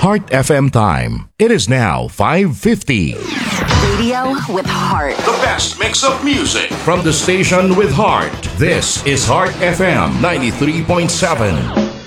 Heart FM time. It is now 5:50. Radio with heart. The best mix of music from the station with heart. This is Heart FM 93.7.